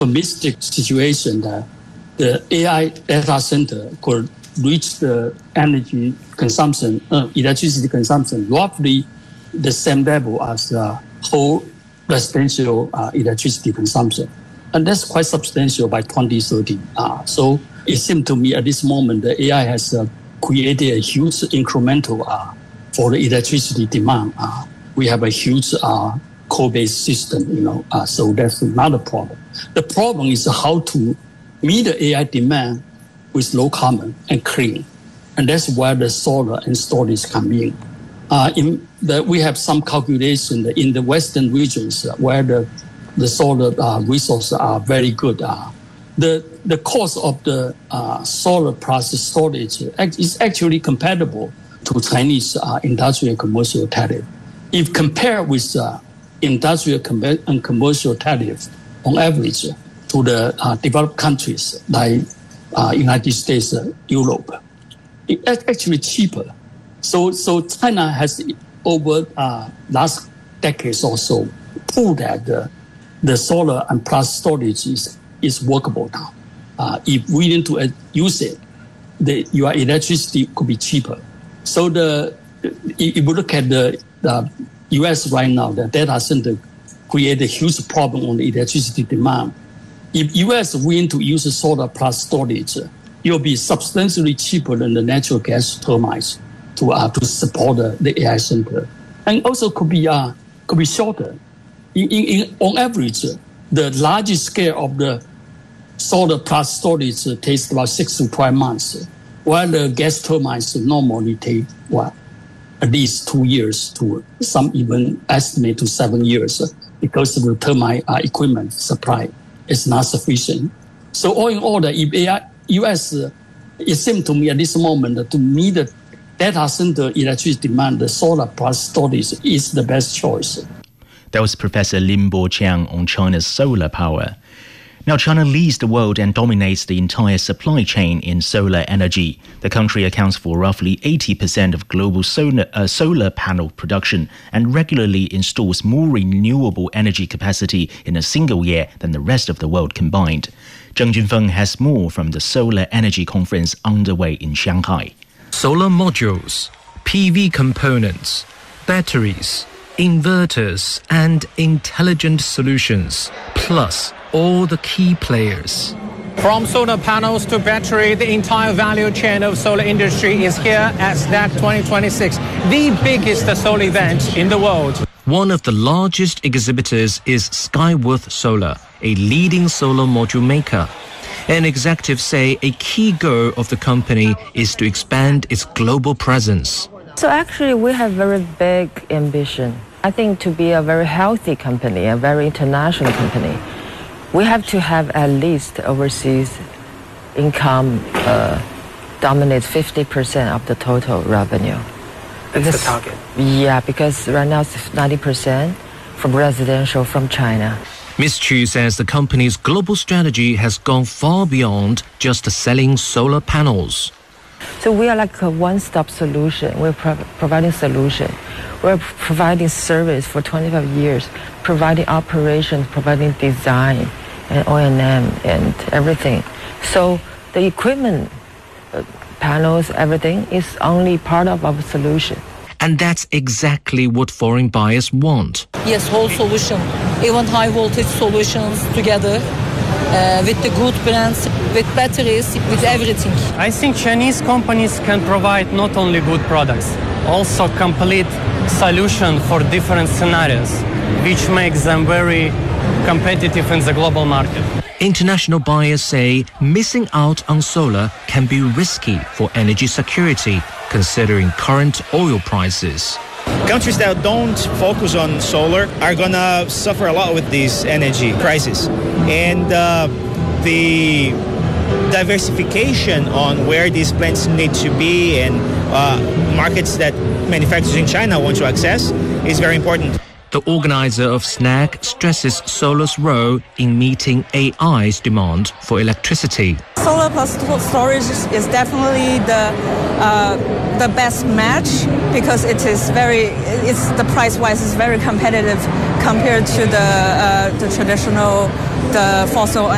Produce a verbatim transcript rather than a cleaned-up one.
optimistic situation that the A I data center could reach the energy consumption, uh, electricity consumption, roughly the same level as the whole residential uh, electricity consumption. And that's quite substantial by twenty thirty. Uh, so it seems to me at this moment, the A I has uh, created a huge incremental uh, for the electricity demand. Uh, we have a huge uh, coal-based system, you know, uh, so that's another problem. The problem is how to meet the A I demand with low carbon and clean. And that's where the solar and storage come in. Uh, in the, we have some calculation in the Western regions uh, where the, the solar uh, resources are very good. Uh, the, the cost of the uh, solar plus storage is actually compatible to Chinese uh, industrial and commercial tariff. If compared with uh, industrial and commercial tariff on average to the uh, developed countries like uh, United States, uh, Europe, it's actually cheaper. So, so China has over uh, last decades or so proved that the, the solar and plus storage is, is workable now. Uh, if we need to uh, use it, the, your electricity could be cheaper. So the if you look at the, the U S right now, the data center create a huge problem on the electricity demand. If U S willing to use solar plus storage, it will be substantially cheaper than the natural gas turbines to uh, to support the, the A I center, and also could be uh, could be shorter. In, in, in, on average, the largest scale of the solar plus storage takes about six to twelve months, while the gas turbines normally take what at least two years to some even estimate to seven years because the turbine uh, equipment supply is not sufficient. So all in all, the if A I, U S, uh, it seems to me at this moment that to meet the data center electricity demand, the solar plus storage is the best choice. That was Professor Lin Boqiang on China's solar power. Now, China leads the world and dominates the entire supply chain in solar energy. The country accounts for roughly eighty percent of global solar, uh, solar panel production and regularly installs more renewable energy capacity in a single year than the rest of the world combined. Zheng Junfeng has more from the Solar Energy Conference underway in Shanghai. Solar modules, P V components, batteries, inverters, and intelligent solutions, plus all the key players. From solar panels to battery, the entire value chain of solar industry is here at S N A C twenty twenty-six, the biggest solar event in the world. One of the largest exhibitors is Skyworth Solar, a leading solar module maker. And executives say a key goal of the company is to expand its global presence. So actually, we have very big ambition. I think to be a very healthy company, a very international company, we have to have at least overseas income uh, dominates fifty percent of the total revenue. That's because, the target. Yeah, because right now it's ninety percent from residential from China. Miz Chu says the company's global strategy has gone far beyond just selling solar panels. So we are like a one-stop solution. We're pro- providing solution. We're providing service for twenty-five years, providing operation, providing design, and O and M and everything. So the equipment, uh, panels, everything is only part of our solution. And that's exactly what foreign buyers want. Yes, whole solution, even high voltage solutions together uh, with the good brands, with batteries, with everything. I think Chinese companies can provide not only good products, also complete solution for different scenarios, which makes them very competitive in the global market. International buyers say missing out on solar can be risky for energy security, considering current oil prices. Countries that don't focus on solar are going to suffer a lot with these energy prices. And uh, the diversification on where these plants need to be and uh, markets that manufacturers in China want to access is very important. The organizer of S N A C stresses solar's role in meeting A I's demand for electricity. Solar plus storage is definitely the uh, the best match because it is very, it's the price-wise is very competitive compared to the uh, the traditional, the fossil